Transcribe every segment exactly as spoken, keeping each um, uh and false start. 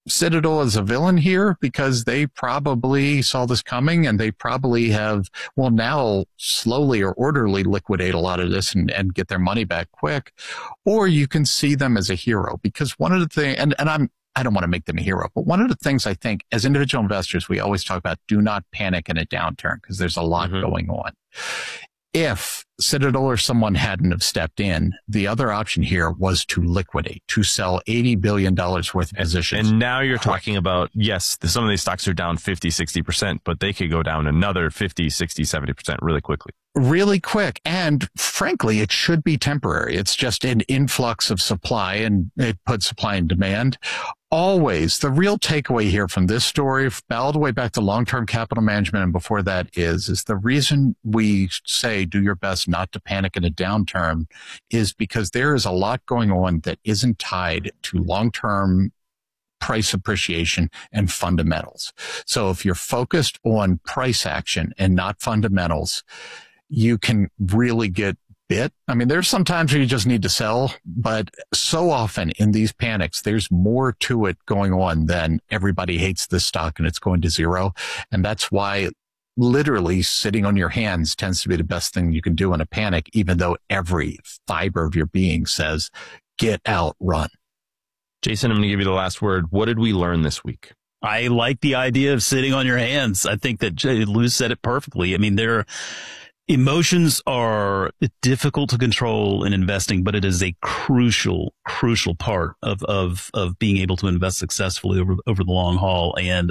Citadel is a villain here because they probably saw this coming and they probably have, will now slowly or orderly liquidate a lot of this and, and get their money back quick. Or you can see them as a hero, because one of the things, and, and I'm, I don't want to make them a hero, but one of the things I think as individual investors, we always talk about, do not panic in a downturn because there's a lot mm-hmm. going on. If Citadel or someone hadn't have stepped in, the other option here was to liquidate, to sell eighty billion dollars worth of positions. And now you're talking about, yes, some of these stocks are down fifty, sixty percent, but they could go down another fifty, sixty, seventy percent really quickly. Really quick. And frankly, it should be temporary. It's just an influx of supply, and it puts supply and demand. Always, the real takeaway here from this story, all the way back to long-term capital management and before that is, is the reason we say do your best not to panic in a downturn is because there is a lot going on that isn't tied to long-term price appreciation and fundamentals. So if you're focused on price action and not fundamentals, you can really get bit. I mean, there's some times where you just need to sell, but so often in these panics, there's more to it going on than everybody hates this stock and it's going to zero. And that's why literally sitting on your hands tends to be the best thing you can do in a panic, even though every fiber of your being says, get out, run. Jason, I'm going to give you the last word. What did we learn this week? I like the idea of sitting on your hands. I think that Lou said it perfectly. I mean, there emotions are difficult to control in investing, but it is a crucial, crucial part of, of, of being able to invest successfully over, over the long haul. And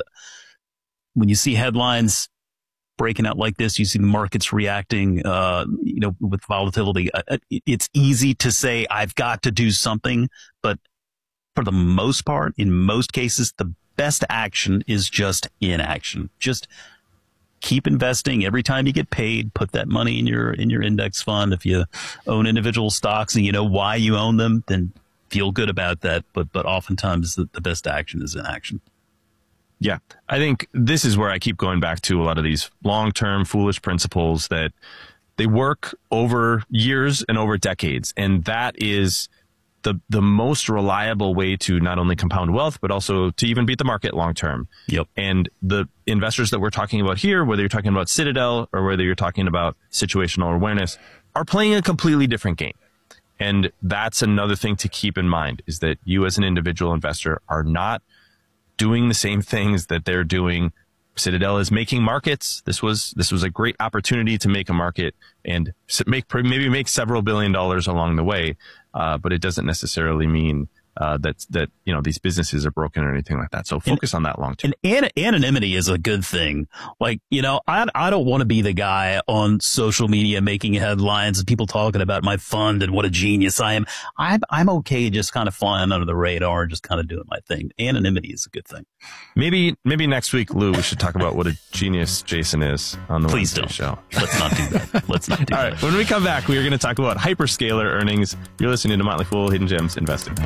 when you see headlines breaking out like this, you see the markets reacting, uh, you know, with volatility. It's easy to say, I've got to do something, but for the most part, in most cases, the best action is just inaction. Just keep investing. Every time you get paid, put that money in your in your index fund. If you own individual stocks and you know why you own them, then feel good about that. But but oftentimes the, the best action is inaction. Yeah, I think this is where I keep going back to a lot of these long-term foolish principles that they work over years and over decades. And that is the the most reliable way to not only compound wealth, but also to even beat the market long term. Yep. And the investors that we're talking about here, whether you're talking about Citadel or whether you're talking about situational awareness, are playing a completely different game. And that's another thing to keep in mind, is that you as an individual investor are not doing the same things that they're doing. Citadel is making markets. This was this was a great opportunity to make a market and make maybe make several billion dollars along the way. Uh, but it doesn't necessarily mean uh, that that you know these businesses are broken or anything like that. So focus and, on that long term. And an- anonymity is a good thing. Like, you know, I I don't want to be the guy on social media making headlines and people talking about my fund and what a genius I am. I'm I'm okay just kind of flying under the radar and just kind of doing my thing. Anonymity is a good thing. Maybe maybe next week, Lou, we should talk about what a genius Jason is on the Please Wednesday don't. show. Let's not do that. Let's not do All that. right. When we come back, we are going to talk about hyperscaler earnings. You're listening to Motley Fool, Hidden Gems Investing.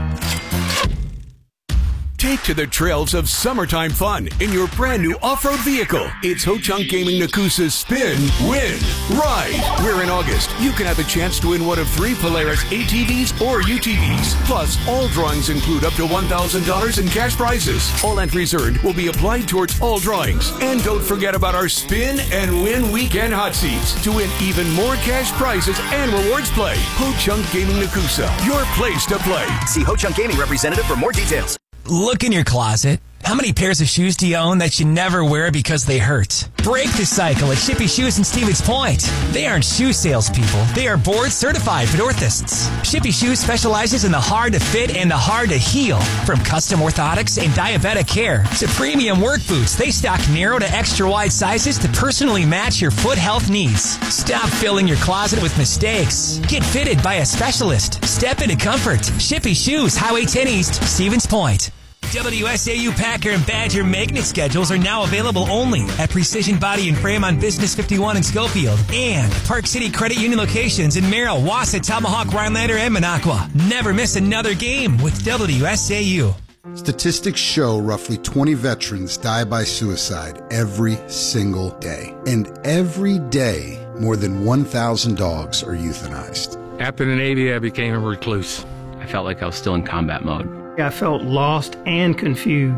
Take to the trails of summertime fun in your brand new off-road vehicle. It's Ho-Chunk Gaming Nakusa's Spin, Win, Ride. Where in August, you can have a chance to win one of three Polaris A T Vs or U T Vs. Plus, all drawings include up to one thousand dollars in cash prizes. All entries earned will be applied towards all drawings. And don't forget about our Spin and Win Weekend Hot Seats to win even more cash prizes and rewards play. Ho-Chunk Gaming Nakusa, your place to play. See Ho-Chunk Gaming representative for more details. Look in your closet. How many pairs of shoes do you own that you never wear because they hurt? Break the cycle at Shippy Shoes in Stevens Point. They aren't shoe salespeople. They are board certified podorthists. Shippy Shoes specializes in the hard to fit and the hard to heal. From custom orthotics and diabetic care to premium work boots, they stock narrow to extra wide sizes to personally match your foot health needs. Stop filling your closet with mistakes. Get fitted by a specialist. Step into comfort. Shippy Shoes, Highway ten East, Stevens Point. W S A U Packer and Badger magnet schedules are now available only at Precision Body and Frame on Business fifty-one in Schofield and Park City Credit Union locations in Merrill, Wausau, Tomahawk, Rhinelander, and Minocqua. Never miss another game with W S A U. Statistics show roughly twenty veterans die by suicide every single day. And every day, more than one thousand dogs are euthanized. After the Navy, I became a recluse. I felt like I was still in combat mode. I felt lost and confused.